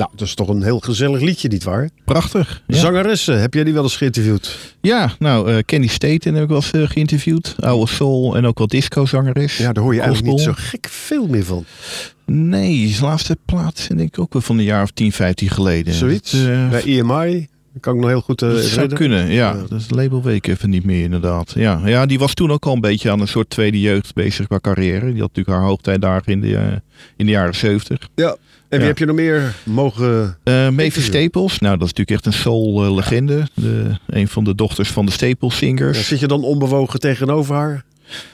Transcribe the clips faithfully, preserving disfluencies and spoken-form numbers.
Nou, dat is toch een heel gezellig liedje, nietwaar? Prachtig. Ja. Zangeressen, heb jij die wel eens geïnterviewd? Ja, nou, uh, Kenny Staten heb ik wel eens uh, geïnterviewd. Oude soul en ook wel disco-zangeres. Ja, daar hoor je Gospel. eigenlijk niet zo gek veel meer van. Nee, zijn laatste plaat denk ik ook wel van een jaar of tien, vijftien geleden. Zoiets? Het, uh, Bij E M I? Dat kan ik nog heel goed uh, dat zou herinneren. kunnen, ja. Ja. Dat is label week even niet meer inderdaad. Ja. ja, die was toen ook al een beetje aan een soort tweede jeugd bezig qua carrière. Die had natuurlijk haar hoogtijdagen in de, uh, in de jaren zeventig. Ja. En wie Ja. heb je nog meer mogen... Uh, Mavis Staples, nou dat is natuurlijk echt een soul uh, legende. De, een van de dochters van de Staples Singers. Ja, zit je dan onbewogen tegenover haar?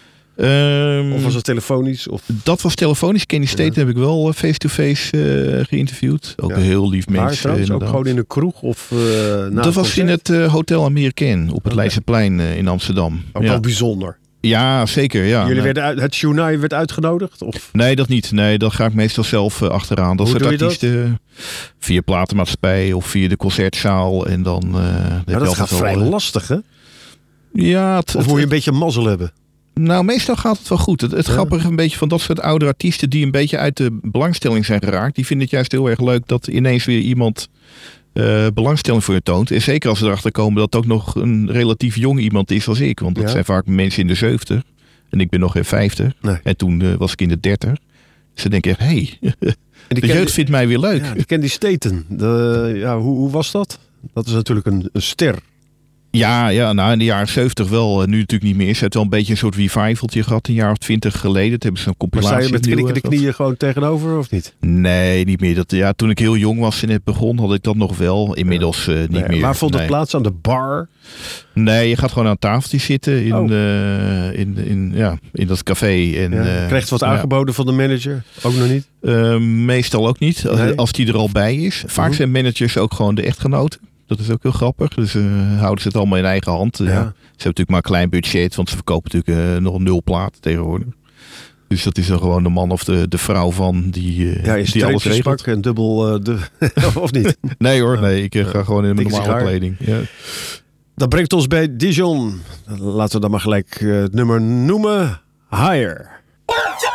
Um, Of was het telefonisch? Of... Dat was telefonisch. Kenny Staten Ja. heb ik wel face-to-face uh, geïnterviewd. Ook Ja. een heel lief Waar mens. trouwens? uh, Ook gewoon in een kroeg? Of, uh, na dat was in het uh, Hotel Americain op het Oké. Leidseplein uh, in Amsterdam. Ook ja. wel bijzonder. ja, zeker. Ja. Jullie nee. werden uit, het journaal werd uitgenodigd? Of? nee, dat niet. Nee, dat ga ik meestal zelf uh, achteraan. Dat Hoe soort doe je dat? artiesten via platenmaatschappij of via de concertzaal. En dan, uh, dan heb je Ja, dat altijd gaat wel, vrij uh, lastig, hè? Ja, het, Of het- moet je een beetje mazzel hebben? Nou, meestal gaat het wel goed. Het, het Ja. grappige een beetje van dat soort oude artiesten die een beetje uit de belangstelling zijn geraakt. Die vinden het juist heel erg leuk dat ineens weer iemand uh, belangstelling voor je toont. En zeker als ze erachter komen dat het ook nog een relatief jong iemand is als ik. Want dat Ja. zijn vaak mensen in de zeventig. En ik ben nog geen vijftig. Nee. En toen uh, was ik in de dertig. Ze denken echt, hé, hey, En die de ken- jeugd vindt mij weer leuk. Ja, die ken die Staten. De, ja, hoe, hoe was dat? Dat is natuurlijk een, een ster. Ja, ja, nou in de jaren zeventig wel. Uh, nu natuurlijk niet meer. Ze heeft wel een beetje een soort revivaltje gehad. Een jaar of twintig geleden. Toen hebben ze een Maar compilatie. sta je met opnieuw, knikkende uh, gehad. knieën gewoon tegenover of niet? Nee, niet meer. Dat, ja, toen ik heel jong was en het begon, had ik dat nog wel. Inmiddels uh, niet Nee, meer. waar vond het nee. plaats? Aan de bar? Nee, je gaat gewoon aan een tafeltje zitten in, Oh. uh, in, in, ja, in dat café. En, Ja. uh, Krijgt wat ja. aangeboden van de manager? Ook nog niet? Uh, meestal ook niet, als, Nee? als die er al bij is. Vaak Mhm. zijn managers ook gewoon de echtgenoten. Dat is ook heel grappig. Dus uh, houden ze het allemaal in eigen hand. Ja. Ja. Ze hebben natuurlijk maar een klein budget, want ze verkopen natuurlijk uh, nog nul platen tegenwoordig. Dus dat is dan gewoon de man of de, de vrouw van die, uh, Ja, in die alles regelt. streepjespak en dubbel... uh, de, of niet? Nee hoor, nee. Ik uh, ga gewoon in mijn Dikke normale sigaar. kleding. Ja. Dat brengt ons bij Dijon. Laten we dan maar gelijk uh, het nummer noemen. Higher. One, two,